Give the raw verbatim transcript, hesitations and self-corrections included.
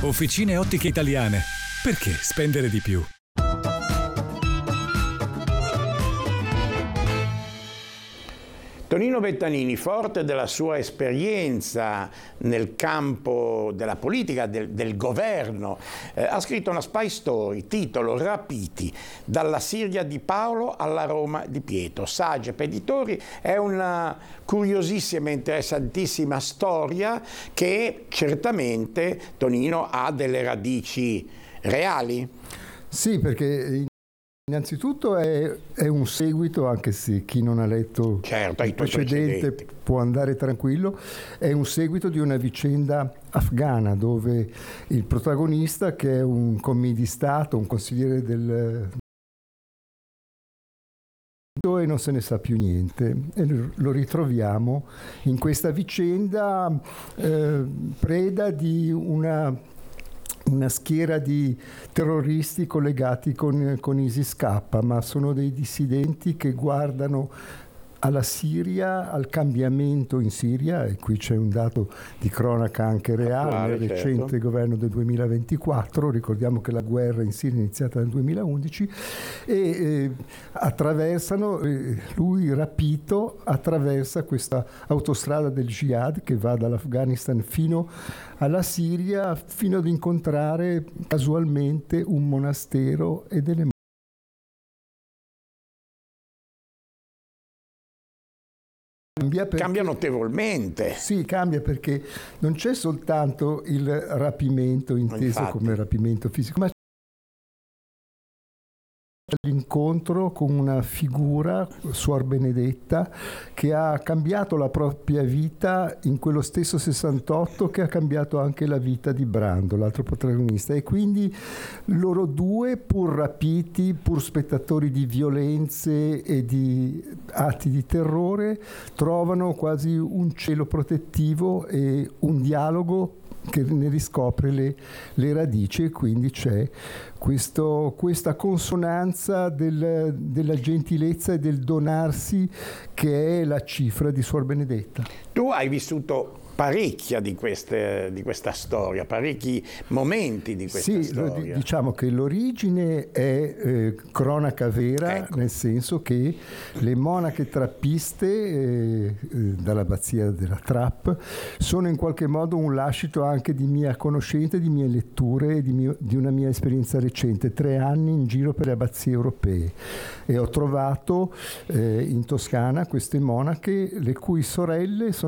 Officine Ottiche Italiane. Perché spendere di più? Tonino Bettanini, forte della sua esperienza nel campo della politica, del, del governo, eh, ha scritto una spy story, titolo Rapiti, dalla Siria di Paolo alla Roma di Pietro. Sagep Editori, è una curiosissima e interessantissima storia che certamente, Tonino, ha delle radici reali. Sì, perché innanzitutto è, è un seguito, anche se chi non ha letto certo, il precedente precedenti. può andare tranquillo, è un seguito di una vicenda afghana dove il protagonista, che è un commis di Stato, un consigliere del e non se ne sa più niente, e lo ritroviamo in questa vicenda eh, preda di una una schiera di terroristi collegati con, con ISIS-K, ma sono dei dissidenti che guardano alla Siria, al cambiamento in Siria, e qui c'è un dato di cronaca anche reale, nel certo. recente governo del duemilaventiquattro, ricordiamo che la guerra in Siria è iniziata nel duemilaundici, e eh, attraversano, eh, lui rapito, attraversa questa autostrada del jihad che va dall'Afghanistan fino alla Siria, fino ad incontrare casualmente un monastero e delle Cambia, perché, cambia notevolmente. Sì, cambia perché non c'è soltanto il rapimento inteso Infatti. come rapimento fisico, ma l'incontro con una figura, Suor Benedetta, che ha cambiato la propria vita in quello stesso sessantotto che ha cambiato anche la vita di Brando, l'altro protagonista, e quindi loro due, pur rapiti, pur spettatori di violenze e di atti di terrore, trovano quasi un cielo protettivo e un dialogo che ne riscopre le, le radici, e quindi c'è questo, questa consonanza del, della gentilezza e del donarsi, che è la cifra di Suor Benedetta. Tu hai vissuto parecchia di, queste, di questa storia, parecchi momenti di questa sì, storia. Sì, diciamo che l'origine è eh, cronaca vera, ecco. Nel senso che le monache trappiste eh, eh, dall'abbazia della Trapp sono in qualche modo un lascito anche di mia conoscenza, di mie letture, di, mio, di una mia esperienza recente, tre anni in giro per le abbazie europee, e ho trovato eh, in Toscana queste monache le cui sorelle sono